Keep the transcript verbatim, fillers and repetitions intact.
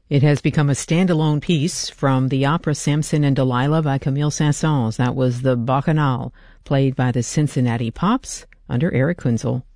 It has become a standalone piece from the opera Samson and Delilah by Camille Saint-Saëns. That was the Bacchanal, played by the Cincinnati Pops under Eric Kunzel.